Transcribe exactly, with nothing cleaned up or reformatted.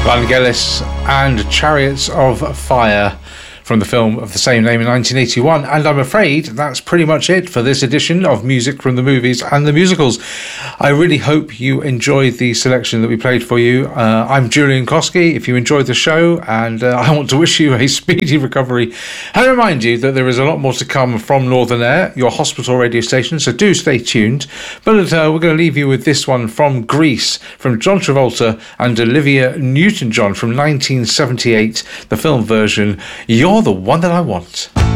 Vangelis and Chariots of Fire from the film of the same name in nineteen eighty-one. And I'm afraid that's pretty much it for this edition of Music from the Movies and the Musicals. I really hope you enjoyed the selection that we played for you. Uh, I'm Julian Koski. If you enjoyed the show, and uh, I want to wish you a speedy recovery and remind you that there is a lot more to come from Northern Air, your hospital radio station, so do stay tuned. But uh, we're going to leave you with this one from Grease, from John Travolta and Olivia Newton-John from nineteen seventy-eight, the film version, You're the One That I Want.